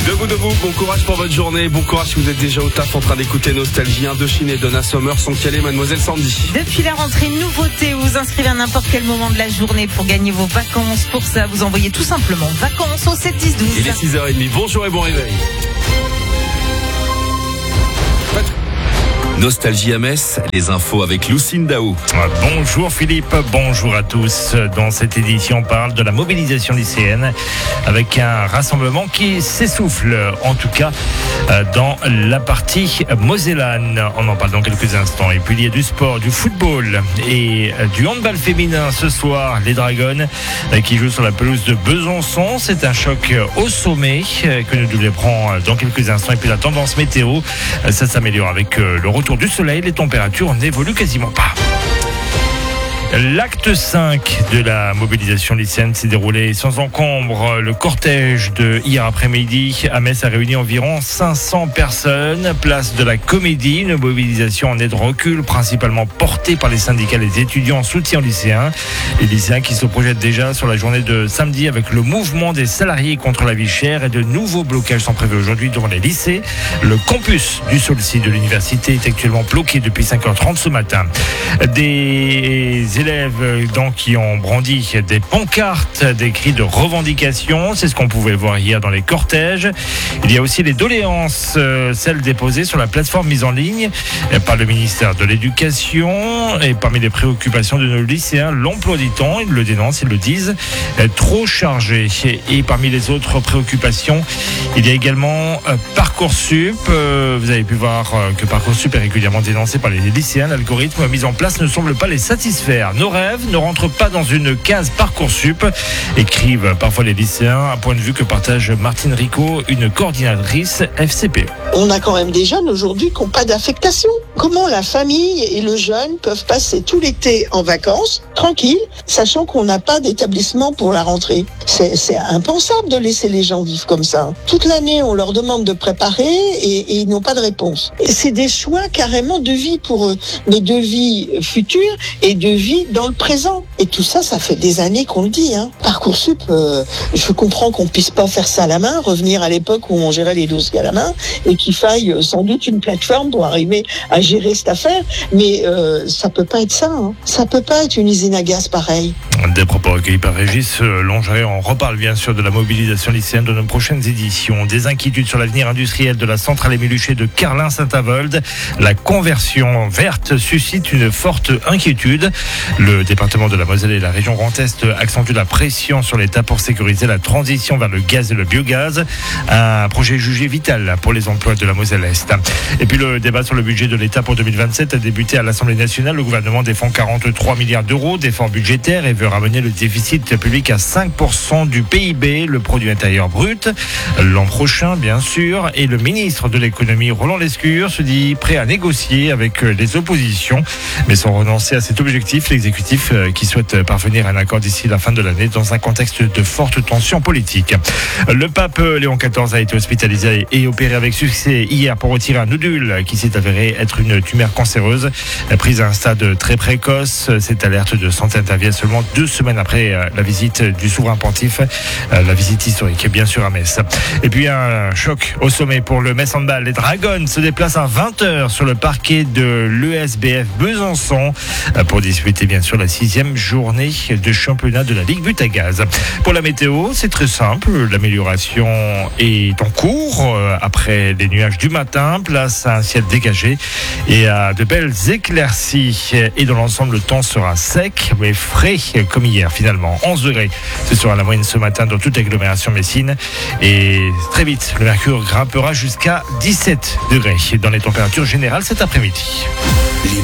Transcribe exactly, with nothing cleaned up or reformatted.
Debout, debout, bon courage pour votre journée. Bon courage si vous êtes déjà au taf en train d'écouter Nostalgie. Indochine et Donna Summer sont calés, mademoiselle Sandy. Depuis la rentrée, nouveauté, vous vous inscrivez à n'importe quel moment de la journée pour gagner vos vacances. Pour ça, vous envoyez tout simplement vacances au sept dix douze. Il est six heures trente. Bonjour et bon réveil. Nostalgie à Metz, les infos avec Lucine Daou. Bonjour Philippe, bonjour à tous. Dans cette édition, on parle de la mobilisation lycéenne avec un rassemblement qui s'essouffle, en tout cas dans la partie mosellane. On en parle dans quelques instants. Et puis il y a du sport, du football et du handball féminin ce soir. Les Dragons qui jouent sur la pelouse de Besançon. C'est un choc au sommet que nous développerons dans quelques instants. Et puis la tendance météo, ça s'améliore avec le retour du soleil, les températures n'évoluent quasiment pas. L'acte cinq de la mobilisation lycéenne s'est déroulé sans encombre. Le cortège de hier après-midi à Metz a réuni environ cinq cents personnes. Place de la Comédie, une mobilisation en aide recul, principalement portée par les syndicats des étudiants en soutien aux lycéens. Les lycéens qui se projettent déjà sur la journée de samedi avec le mouvement des salariés contre la vie chère et de nouveaux blocages sont prévus aujourd'hui devant les lycées. Le campus du Saulcy de l'université est actuellement bloqué depuis cinq heures trente ce matin. Des élèves donc qui ont brandi des pancartes, des cris de revendication, c'est ce qu'on pouvait voir hier dans les cortèges. Il y a aussi les doléances, euh, celles déposées sur la plateforme mise en ligne par le ministère de l'Éducation. Et parmi les préoccupations de nos lycéens, l'emploi du temps, ils le dénoncent, ils le disent, est trop chargé. Et parmi les autres préoccupations, il y a également euh, Parcoursup. Euh, vous avez pu voir euh, que Parcoursup est régulièrement dénoncé par les lycéens. L'algorithme mis en place ne semble pas les satisfaire. Nos rêves ne rentrent pas dans une case Parcoursup, écrivent parfois les lycéens, un point de vue que partage Martine Rico, une coordinatrice F C P. On a quand même des jeunes aujourd'hui qui n'ont pas d'affectation. Comment la famille et le jeune peuvent passer tout l'été en vacances, tranquille, sachant qu'on n'a pas d'établissement pour la rentrée? C'est, c'est impensable de laisser les gens vivre comme ça. Toute l'année, on leur demande de préparer et, et ils n'ont pas de réponse. Et c'est des choix carrément de vie pour eux, mais de vie future et de vie dans le présent. Et tout ça, ça fait des années qu'on le dit. Hein. Parcoursup, euh, je comprends qu'on puisse pas faire ça à la main, revenir à l'époque où on gérait les dossiers à la main, et qu'il faille euh, sans doute une plateforme pour arriver à gérer cette affaire. Mais euh, ça peut pas être ça. Hein. Ça peut pas être une usine à gaz pareille. Des propos recueillis par Régis Longeret. On reparle bien sûr de la mobilisation lycéenne de nos prochaines éditions. Des inquiétudes sur l'avenir industriel de la centrale Émile-Huchet de Carlin-Saint-Avold. La conversion verte suscite une forte inquiétude. Le département de la Moselle et la région Grand Est accentuent la pression sur l'État pour sécuriser la transition vers le gaz et le biogaz. Un projet jugé vital pour les emplois de la Moselle-Est. Et puis le débat sur le budget de l'État pour deux mille vingt-sept a débuté à l'Assemblée nationale. Le gouvernement défend quarante-trois milliards d'euros d'efforts budgétaires et veut ramener le déficit public à cinq pour cent du P I B, le produit intérieur brut, l'an prochain bien sûr. Et le ministre de l'économie, Roland Lescure, se dit prêt à négocier avec les oppositions, mais sans renoncer à cet objectif. L'exécutif qui souhaite parvenir à un accord d'ici la fin de l'année dans un contexte de forte tension politique. Le pape Léon quatorze a été hospitalisé et opéré avec succès hier pour retirer un nodule qui s'est avéré être une tumeur cancéreuse prise à un stade très précoce. Cette alerte de santé intervient seulement deux semaines après la visite du souverain pontife, la visite historique bien sûr à Metz. Et puis un choc au sommet pour le Metz Handball. Les Dragons se déplacent à vingt heures sur le parquet de l'E S B F Besançon pour disputer bien sûr la sixième journée de championnat de la Ligue But à Gaz. Pour la météo, c'est très simple. L'amélioration est en cours. Après les nuages du matin, place à un ciel dégagé et à de belles éclaircies. Et dans l'ensemble, le temps sera sec mais frais comme hier finalement. onze degrés, ce sera la moyenne ce matin dans toute l'agglomération messine. Et très vite, le mercure grimpera jusqu'à dix-sept degrés dans les températures générales cet après-midi.